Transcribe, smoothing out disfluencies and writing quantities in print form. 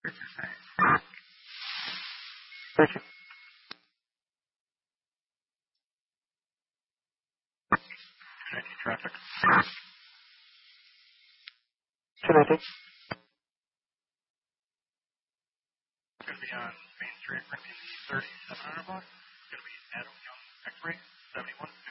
Thank you. Traffic. 290. It's going to be on Main Street, bringing the 3700 block. It's going to be Adam Young X-Ray, 71.